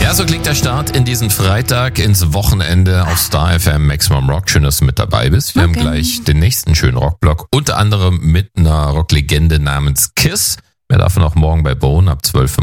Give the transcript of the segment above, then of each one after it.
Ja, so klingt der Start in diesen Freitag ins Wochenende auf Star FM Maximum Rock. Schön, dass du mit dabei bist. Wir haben gleich den nächsten schönen Rockblock, unter anderem mit einer Rocklegende namens Kiss. Mehr davon auch morgen bei Bone ab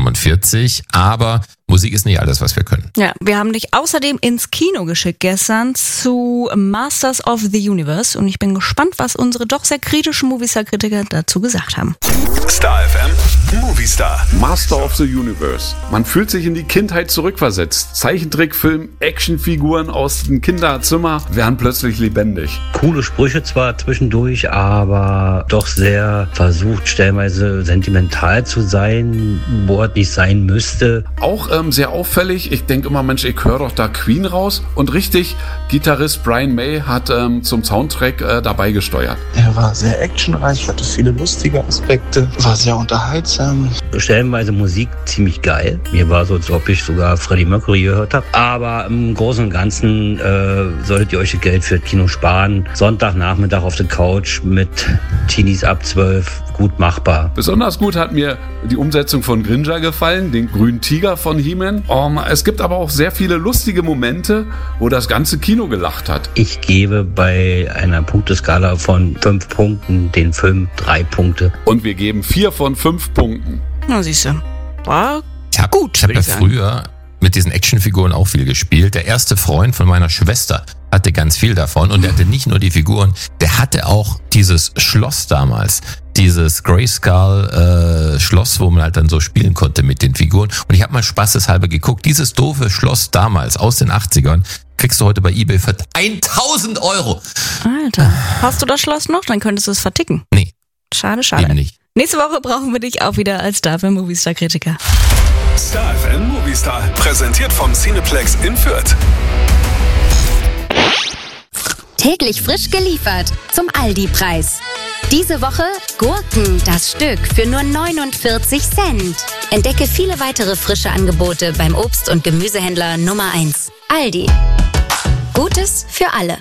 12:45. Aber Musik ist nicht alles, was wir können. Ja, wir haben dich außerdem ins Kino geschickt gestern zu Masters of the Universe. Und ich bin gespannt, was unsere doch sehr kritischen Movistar-Kritiker dazu gesagt haben. Star FM Movistar. Master of the Universe. Man fühlt sich in die Kindheit zurückversetzt. Zeichentrickfilm, Actionfiguren aus dem Kinderzimmer werden plötzlich lebendig. Coole Sprüche zwar zwischendurch, aber doch sehr versucht, stellenweise sentimental zu sein, wo es nicht sein müsste. Auch sehr auffällig, ich denke immer, Mensch, ich höre doch da Queen raus. Und richtig, Gitarrist Brian May hat zum Soundtrack dabei gesteuert. Er war sehr actionreich, hatte viele lustige Aspekte, war sehr unterhaltsam. Stellenweise Musik ziemlich geil. Mir war so, als ob ich sogar Freddie Mercury gehört habe. Aber im Großen und Ganzen solltet ihr euch das Geld für das Kino sparen. Sonntagnachmittag auf der Couch mit Teenies ab 12, gut machbar. Besonders gut hat mir die Umsetzung von Grinja gefallen, den grünen Tiger von He-Man. Es gibt aber auch sehr viele lustige Momente, wo das ganze Kino gelacht hat. Ich gebe bei einer Punkteskala von 5 Punkten den Film 3 Punkte. Und wir geben 4 von 5 Punkten. Na, siehst du. War Ich habe gut, ja würde ich sagen. früher mit diesen Actionfiguren auch viel gespielt. Der erste Freund von meiner Schwester hatte ganz viel davon und der hatte nicht nur die Figuren, der hatte auch dieses Schloss damals, dieses Grayskull Schloss, wo man halt dann so spielen konnte mit den Figuren. Und ich habe mal spaßeshalber geguckt, dieses doofe Schloss damals aus den 80ern kriegst du heute bei eBay für 1.000 €. Alter, hast du das Schloss noch? Dann könntest du es verticken. Nee, Schade, schade. eben nicht. Nächste Woche brauchen wir dich auch wieder als Star FM Movistar-Kritiker. Star FM Movistar. Präsentiert vom Cineplex in Fürth. Täglich frisch geliefert zum Aldi-Preis. Diese Woche Gurken, das Stück, für nur 49 Cent. Entdecke viele weitere frische Angebote beim Obst- und Gemüsehändler Nummer 1. Aldi. Gutes für alle.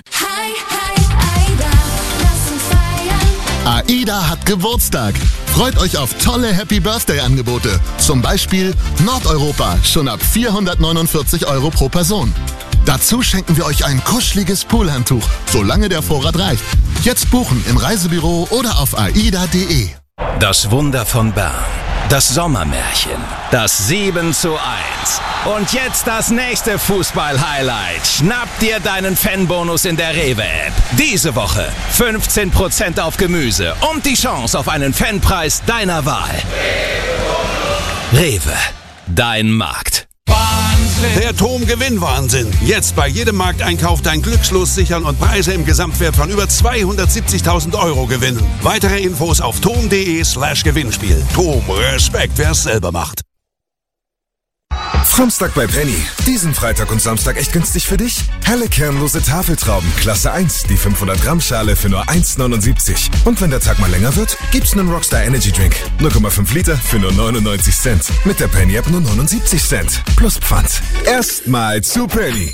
AIDA hat Geburtstag. Freut euch auf tolle Happy-Birthday-Angebote. Zum Beispiel Nordeuropa, schon ab 449 € pro Person. Dazu schenken wir euch ein kuscheliges Poolhandtuch, solange der Vorrat reicht. Jetzt buchen im Reisebüro oder auf aida.de. Das Wunder von Bern. Das Sommermärchen. Das 7:1. Und jetzt das nächste Fußball-Highlight. Schnapp dir deinen Fanbonus in der Rewe-App. Diese Woche 15% auf Gemüse und die Chance auf einen Fanpreis deiner Wahl. Rewe. Dein Markt. Der TOM-Gewinnwahnsinn. Jetzt bei jedem Markteinkauf dein Glückslos sichern und Preise im Gesamtwert von über 270.000 € gewinnen. Weitere Infos auf tom.de/Gewinnspiel. TOM, Respekt, wer es selber macht. Samstag bei Penny. Diesen Freitag und Samstag echt günstig für dich? Helle kernlose Tafeltrauben, Klasse 1, die 500 Gramm Schale für nur 1,79. Und wenn der Tag mal länger wird, gibt's einen Rockstar Energy Drink. 0,5 Liter für nur 99 Cent. Mit der Penny App nur 79 Cent. Plus Pfand. Erstmal zu Penny.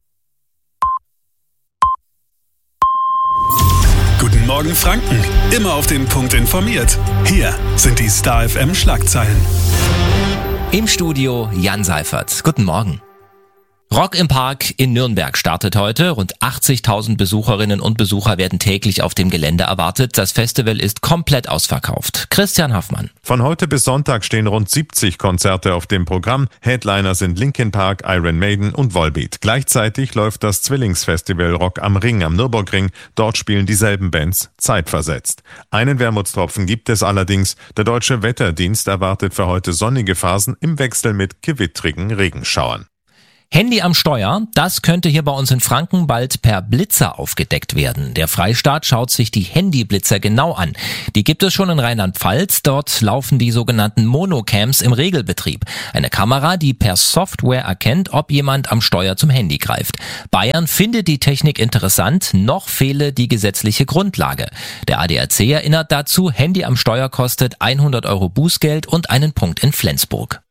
Guten Morgen Franken. Immer auf den Punkt informiert. Hier sind die Star FM Schlagzeilen. Im Studio Jan Seifert. Guten Morgen. Rock im Park in Nürnberg startet heute. Rund 80.000 Besucherinnen und Besucher werden täglich auf dem Gelände erwartet. Das Festival ist komplett ausverkauft. Christian Haffmann. Von heute bis Sonntag stehen rund 70 Konzerte auf dem Programm. Headliner sind Linkin Park, Iron Maiden und Volbeat. Gleichzeitig läuft das Zwillingsfestival Rock am Ring am Nürburgring. Dort spielen dieselben Bands zeitversetzt. Einen Wermutstropfen gibt es allerdings. Der Deutsche Wetterdienst erwartet für heute sonnige Phasen im Wechsel mit gewittrigen Regenschauern. Handy am Steuer, das könnte hier bei uns in Franken bald per Blitzer aufgedeckt werden. Der Freistaat schaut sich die Handyblitzer genau an. Die gibt es schon in Rheinland-Pfalz. Dort laufen die sogenannten Monocams im Regelbetrieb. Eine Kamera, die per Software erkennt, ob jemand am Steuer zum Handy greift. Bayern findet die Technik interessant, noch fehle die gesetzliche Grundlage. Der ADAC erinnert dazu, Handy am Steuer kostet 100 € Bußgeld und einen Punkt in Flensburg.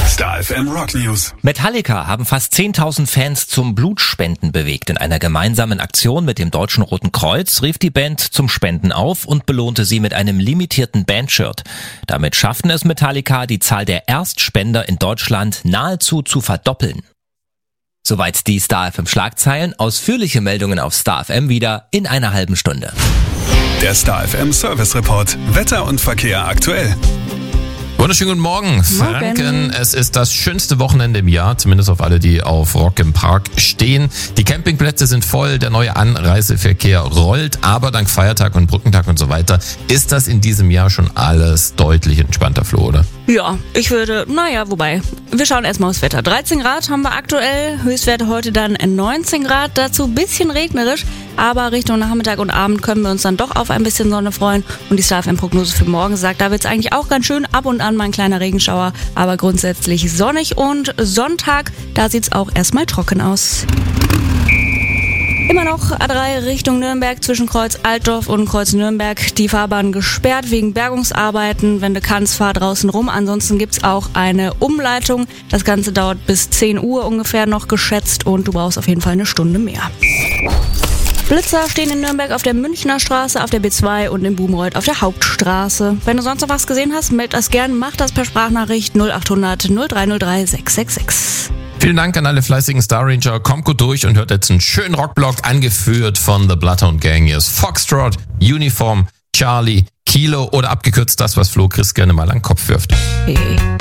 Star FM Rock News. Metallica haben fast 10.000 Fans zum Blutspenden bewegt. In einer gemeinsamen Aktion mit dem Deutschen Roten Kreuz rief die Band zum Spenden auf und belohnte sie mit einem limitierten Bandshirt. Damit schafften es Metallica, die Zahl der Erstspender in Deutschland nahezu zu verdoppeln. Soweit die Star FM Schlagzeilen. Ausführliche Meldungen auf Star FM wieder in einer halben Stunde. Der Star FM Service Report. Wetter und Verkehr aktuell. Wunderschönen guten Morgen, Franken. Es ist das schönste Wochenende im Jahr, zumindest auf alle, die auf Rock im Park stehen. Die Campingplätze sind voll, der neue Anreiseverkehr rollt, aber dank Feiertag und Brückentag und so weiter ist das in diesem Jahr schon alles deutlich entspannter, Flo, oder? Ja, wobei, wir schauen erstmal aufs Wetter. 13 Grad haben wir aktuell, Höchstwerte heute dann 19 Grad, dazu ein bisschen regnerisch, aber Richtung Nachmittag und Abend können wir uns dann doch auf ein bisschen Sonne freuen und die Star FM-Prognose für morgen sagt, da wird es eigentlich auch ganz schön, ab und an mal ein kleiner Regenschauer, aber grundsätzlich sonnig und Sonntag, da sieht's auch erstmal trocken aus. Immer noch A3 Richtung Nürnberg zwischen Kreuz Altdorf und Kreuz Nürnberg. Die Fahrbahn gesperrt wegen Bergungsarbeiten. Wenn du kannst, fahr draußen rum. Ansonsten gibt's auch eine Umleitung. Das Ganze dauert bis 10 Uhr ungefähr noch geschätzt und du brauchst auf jeden Fall eine Stunde mehr. Blitzer stehen in Nürnberg auf der Münchner Straße, auf der B2 und in Bubenreuth auf der Hauptstraße. Wenn du sonst noch was gesehen hast, meld das gern. Mach das per Sprachnachricht 0800 0303 666. Vielen Dank an alle fleißigen Star Ranger. Kommt gut durch und hört jetzt einen schönen Rockblock, angeführt von The Bloodhound Gang. Hier ist Foxtrot, Uniform, Charlie, Kilo oder abgekürzt das, was Flo Chris gerne mal an den Kopf wirft. Hey.